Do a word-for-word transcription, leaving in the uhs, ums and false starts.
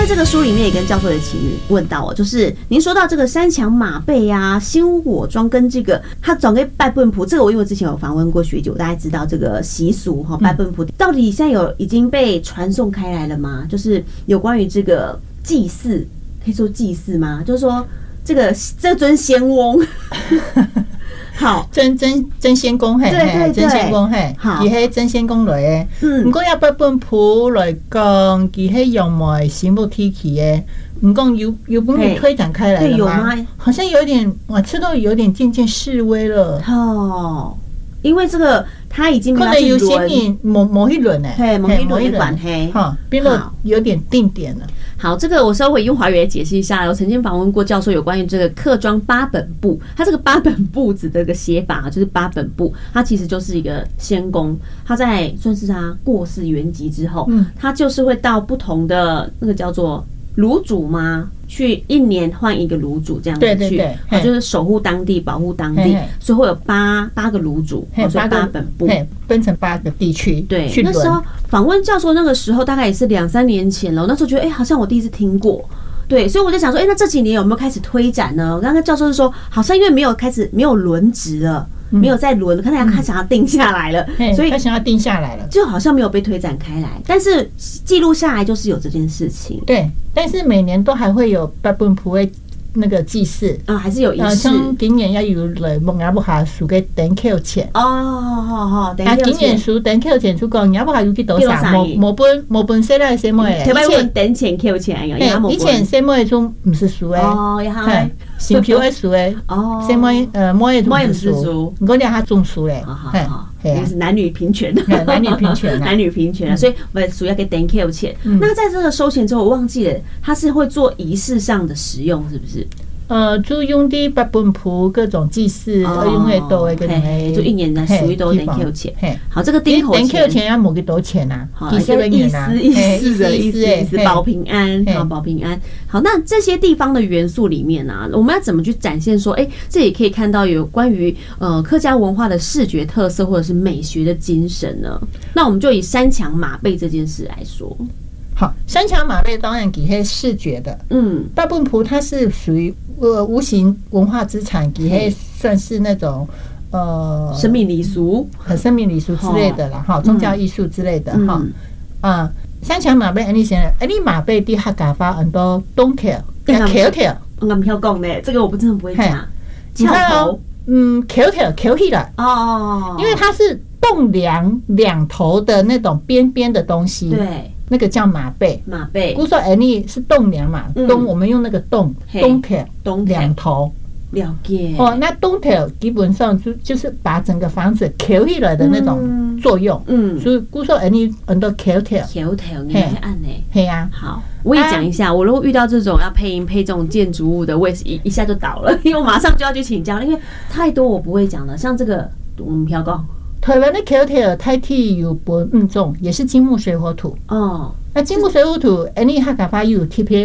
这个书里面也跟教授也请问到哦，就是您说到这个山墙马背啊、新火庄跟这个他转给拜笨仆，这个我因为之前有访问过学姐，我大概知道这个习俗哈，拜笨仆到底现在有已经被传送开来了吗？就是有关于这个祭祀，可以说祭祀吗？就是说这个这尊仙翁。好， 真真真仙公嘿， 对对对， 真仙公嘿， 好， 伊迄真仙公来诶。 嗯， 不过要拜本谱来讲，伊迄用脉神不提起诶。你讲有有不给推展开来了吗？ 有吗？ 好像有点，我吃到有点渐渐示威了。 哦，因为这个他已经可能有些年某某一轮诶， 嘿，某一轮的管黑， 哈，变得有点定点了。 好，这个我稍微用华语来解释一下。我曾经访问过教授有关于这个客庄八本部，他这个八本部子的这个写法就是八本部，他其实就是一个仙公，他在算是他过世圆寂之后，嗯，他就是会到不同的那个叫做炉主吗？去一年换一个炉主这样子去，对对对，就是守护当地、保护当地，所以会有八八个炉主，所以八本部分成八个地区。对， 那时候访问教授那个时候大概也是两三年前了，我那时候觉得哎、欸，好像我第一次听过。对，所以我就想说，哎、欸，那这几年有没有开始推展呢？刚刚教授是说，好像因为没有开始没有轮值了。没有再轮，看他他想要定下来了， 嗯、所以他想要定下来了， 就好像没有被推展开来，但是记录下来就是有这件事情。 对，但是每年都还会有拜本普会那个祭祀啊，还是有仪式。 像今年要有来蒙阿布哈数给等扣钱哦，好好好， 啊，今年数等扣钱出讲，阿布哈有去多少？某某本某本谁来什么？ 台湾问等钱扣钱呀， 以前什么种不是数诶？ 哦，然后。 新票的数诶，哦，什么呃，某一种数，我讲他种数嘞， 好好好，也是男女平权的， 男女平权， 男女平权，所以我们主要给 thank you 钱。那在这个收钱之后，我忘记了，他是会做仪式上的使用，是不是？ 呃，就用的八本谱各种祭祀，用的多的个种， 就一年的属于都 thank you 钱。好，这个丁口钱 thank you 钱要某个多钱呐？ 好，意思意思意思的意思意思，保平安，好保平安。好，那这些地方的元素里面啊，我们要怎么去展现说，哎、欸，这也可以看到有关于呃客家文化的视觉特色或者是美学的精神呢？那我们就以山墙马背这件事来说。 好，山墙马背当然给些视觉的，嗯，大本谱它是属于呃无形文化资产，给些算是那种呃生命礼俗、 很生命礼俗之类的啦，哈，宗教艺术之类的哈，啊，山墙马背，安利先生，安利马背的客家话很多东条、桥条， 我唔晓讲呢，这个我不真的不会讲。 你看哦，嗯，桥条桥起来哦，因为它是栋梁两头的那种边边的东西， 对。 那个叫马背， 马背。 古说哎，你是栋梁嘛？东我们用那个栋东条， 东两头。 了解。 哦，那东条基本上就就是把整个房子扣起来的那种作用。嗯。所以古说哎，你很多扣条。 扣条，你会按呢？ 嘿呀。 好，我也讲一下，我如果遇到这种要配音配这种建筑物的，我也是一一下就倒了，因为我马上就要去请教，因为太多我不会讲的，像这个我们飘高。 台湾的口条太体有本五种，也是金木水火土哦。那金木水火土，哎，你客家话有特别